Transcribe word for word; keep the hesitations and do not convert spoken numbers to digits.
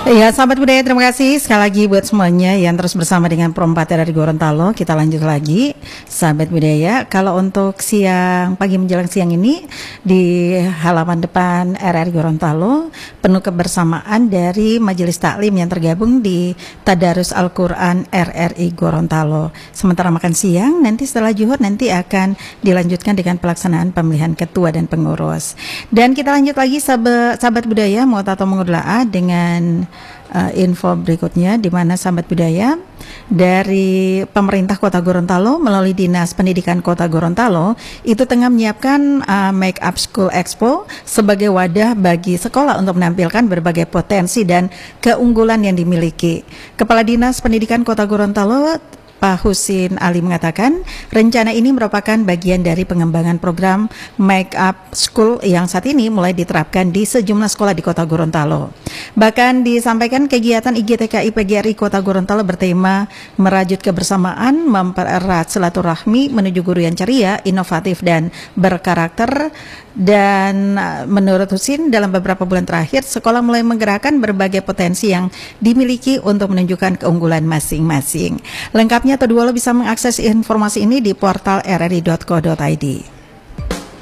Ya, sahabat budaya, terima kasih sekali lagi buat semuanya yang terus bersama dengan Pro empat R R I Gorontalo. Kita lanjut lagi, sahabat budaya. Kalau untuk siang, pagi menjelang siang ini di halaman depan R R I Gorontalo penuh kebersamaan dari Majelis Taklim yang tergabung di Tadarus Al-Quran R R I Gorontalo. Sementara makan siang, nanti setelah Juhur nanti akan dilanjutkan dengan pelaksanaan pemilihan ketua dan pengurus. Dan kita lanjut lagi, sahabat, sahabat budaya, mau atau mengudla'a dengan Uh, info berikutnya, di mana sahabat budaya dari pemerintah Kota Gorontalo melalui Dinas Pendidikan Kota Gorontalo itu tengah menyiapkan uh, Make Up School Expo sebagai wadah bagi sekolah untuk menampilkan berbagai potensi dan keunggulan yang dimiliki. Kepala Dinas Pendidikan Kota Gorontalo Pak Husin Ali mengatakan rencana ini merupakan bagian dari pengembangan program Make Up School yang saat ini mulai diterapkan di sejumlah sekolah di Kota Gorontalo. Bahkan disampaikan kegiatan I G T K I P G R I Kota Gorontalo bertema merajut kebersamaan, mempererat silaturahmi menuju guru yang ceria, inovatif dan berkarakter. Dan menurut Husin, dalam beberapa bulan terakhir sekolah mulai menggerakkan berbagai potensi yang dimiliki untuk menunjukkan keunggulan masing-masing. Lengkapnya, Toduolo bisa mengakses informasi ini di portal r r i dot co dot i d.